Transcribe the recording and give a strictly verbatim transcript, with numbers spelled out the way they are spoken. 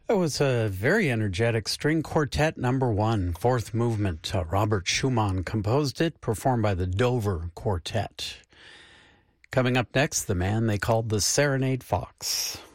It was a very energetic string quartet number one, fourth movement. Uh, Robert Schumann composed it, performed by the Dover Quartet. Coming up next, the man they called the Serenade Fox.